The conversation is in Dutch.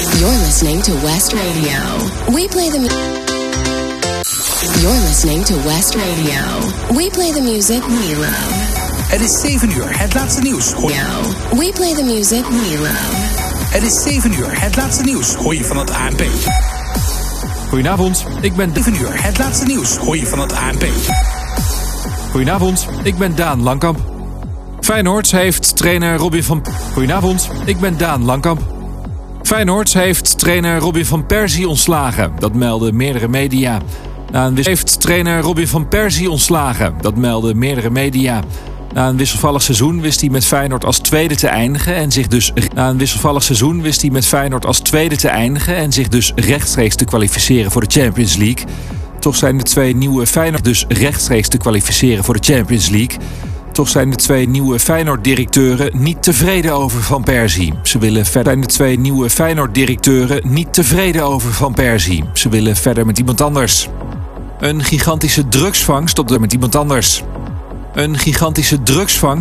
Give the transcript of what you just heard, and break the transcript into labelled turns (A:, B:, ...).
A: You're listening to West Radio. We play the You're listening to West Radio. We play the music we love.
B: Het is 7 uur, het laatste nieuws.
A: We play the music we love.
B: Het is 7 uur, het laatste nieuws. Hoor je van het ANP.
C: Goedenavond, ik ben
B: 7 uur, het laatste nieuws. Hoor je van het ANP.
C: Goedenavond, ik ben Daan Langkamp. Feyenoord heeft trainer Robin van... Goedenavond, ik ben Daan Langkamp. Feyenoord heeft trainer Robin van Persie ontslagen. Dat melden meerdere media. Na een wisselvallig seizoen wist hij met Feyenoord als tweede te eindigen en zich dus rechtstreeks te kwalificeren voor de Champions League. Toch zijn de twee nieuwe Feyenoord-directeuren niet tevreden over Van Persie. Ze willen verder met iemand anders. Een gigantische drugsvangst